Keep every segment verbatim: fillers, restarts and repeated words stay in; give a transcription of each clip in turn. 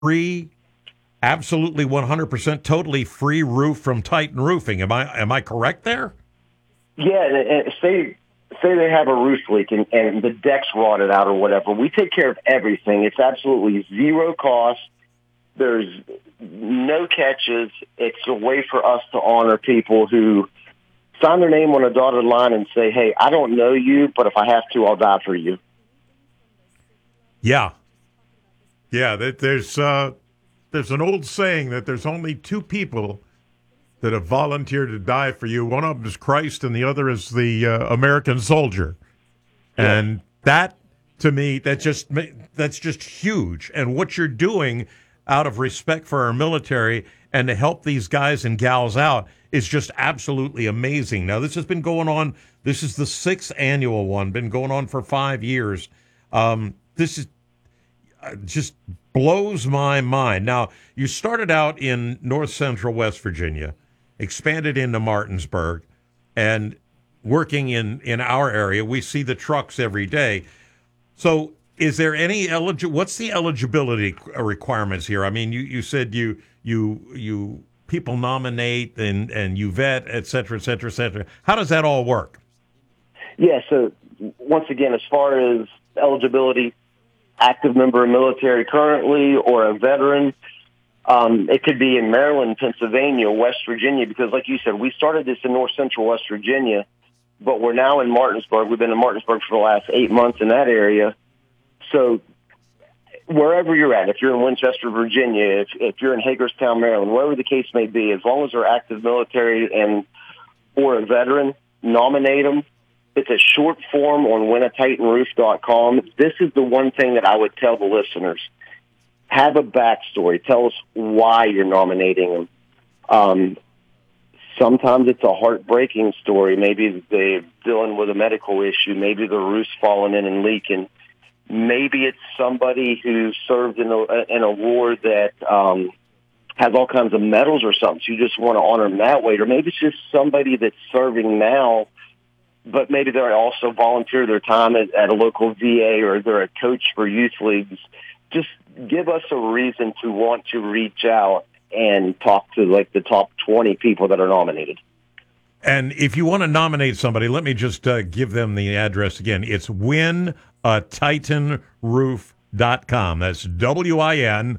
free, absolutely one hundred percent totally free roof from Titan Roofing. Am I am I correct there? Yeah, and, and say say they have a roof leak and, and the deck's rotted out or whatever. We take care of everything. It's absolutely zero cost. There's no catches. It's a way for us to honor people who sign their name on a dotted line and say, hey, I don't know you, but if I have to, I'll die for you. Yeah. Yeah, that there's uh, there's an old saying that there's only two people that have volunteered to die for you. One of them is Christ, and the other is the uh, American soldier. Yeah. And that, to me, that just that's just huge. And what you're doing out of respect for our military and to help these guys and gals out is just absolutely amazing. Now, this has been going on. This is the sixth annual one, been going on for five years. Um, this is uh, just blows my mind. Now, you started out in north central West Virginia, expanded into Martinsburg, and working in, in our area. We see the trucks every day. So is there any eligi- what's the eligibility requirements here? I mean, you, you said you you you people nominate and, and you vet, et cetera, et cetera, et cetera. How does that all work? Yeah, so once again, as far as eligibility, active member of military currently or a veteran, Um, it could be in Maryland, Pennsylvania, West Virginia, because like you said, we started this in north central West Virginia, but we're now in Martinsburg. We've been in Martinsburg for the last eight months in that area. So wherever you're at, if you're in Winchester, Virginia, if, if you're in Hagerstown, Maryland, wherever the case may be, as long as they're active military and or a veteran, nominate them. It's a short form on win a titan roof dot com. This is the one thing that I would tell the listeners. Have a backstory. Tell us why you're nominating them. Um, sometimes it's a heartbreaking story. Maybe they're dealing with a medical issue. Maybe the roof's falling in and leaking. Maybe it's somebody who served in a, an award that um, has all kinds of medals or something. So you just want to honor them that way. Or maybe it's just somebody that's serving now, but maybe they're also volunteer their time at, at a local V A or they're a coach for youth leagues. Just give us a reason to want to reach out and talk to like the top twenty people that are nominated. And if you want to nominate somebody, let me just uh, give them the address again. It's win a titan roof dot com. That's W I N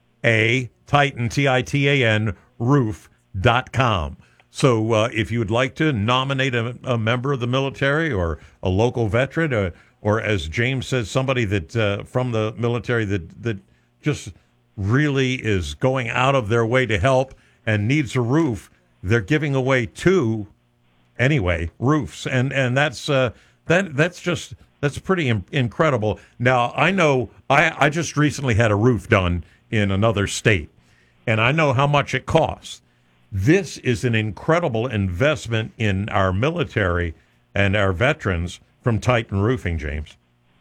A Titan, T I T A N, roof dot com. So uh, if you would like to nominate a, a member of the military or a local veteran, or, or as James says, somebody that uh, from the military that, that just really is going out of their way to help and needs a roof, they're giving away two, anyway, roofs. And and that's uh, that that's just that's pretty im- incredible. Now, I know I, I just recently had a roof done in another state, and I know how much it costs. This is an incredible investment in our military and our veterans from Titan Roofing, James.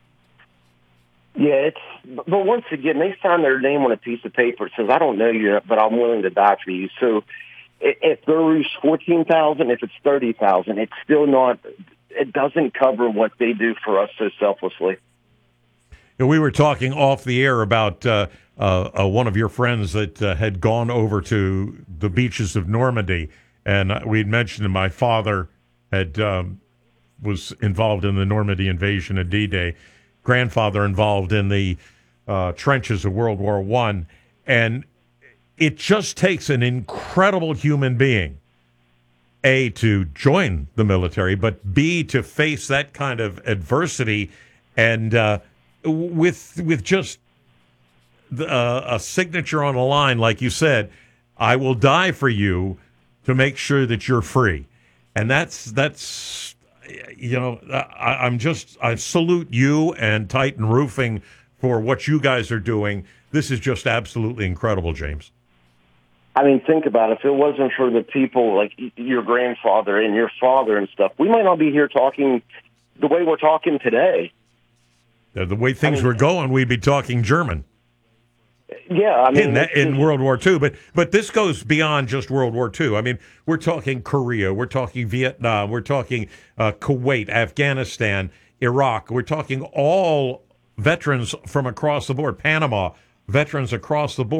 Yeah, it's but once again, they sign their name on a piece of paper. It says, "I don't know you, but I'm willing to die for you." So, if their roof's fourteen thousand, if it's thirty thousand, it's still not. It doesn't cover what they do for us so selflessly. And we were talking off the air about uh, uh, uh, one of your friends that uh, had gone over to the beaches of Normandy, and uh, we'd mentioned that my father had um, was involved in the Normandy invasion of D-Day, grandfather involved in the uh, trenches of World War One, and it just takes an incredible human being, A, to join the military, but B, to face that kind of adversity and uh, with with just the, uh, a signature on a line, like you said, I will die for you to make sure that you're free. And that's, that's you know, I, I'm just, I salute you and Titan Roofing for what you guys are doing. This is just absolutely incredible, James. I mean, think about it. If it wasn't for the people like your grandfather and your father and stuff, we might not be here talking the way we're talking today. Uh, the way things I mean, were going, we'd be talking German. Yeah, I mean, in, that, in World War Two, but but this goes beyond just World War Two. I mean, we're talking Korea, we're talking Vietnam, we're talking uh, Kuwait, Afghanistan, Iraq. We're talking all veterans from across the board, Panama, veterans across the board.